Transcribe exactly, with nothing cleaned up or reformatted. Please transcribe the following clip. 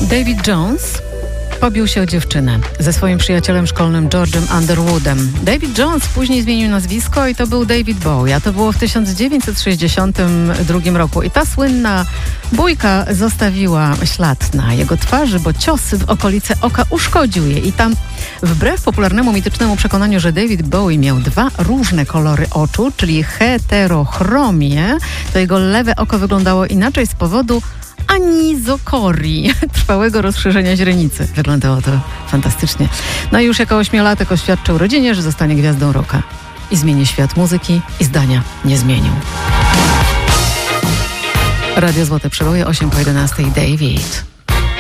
David Jones pobił się o dziewczynę ze swoim przyjacielem szkolnym George'em Underwoodem. David Jones później zmienił nazwisko i to był David Bowie, a to było w tysiąc dziewięćset sześćdziesiątym drugim roku. I ta słynna bójka zostawiła ślad na jego twarzy, bo cios w okolice oka uszkodził je. I tam, wbrew popularnemu mitycznemu przekonaniu, że David Bowie miał dwa różne kolory oczu, czyli heterochromię, to jego lewe oko wyglądało inaczej z powodu anizokorii, trwałego rozszerzenia źrenicy. Wyglądało to fantastycznie. No i już jako ośmiolatek oświadczył rodzinie, że zostanie gwiazdą rocka. I zmieni świat muzyki i zdania nie zmienił. Radio Złote Przeboje, osiem po jedenastej, David.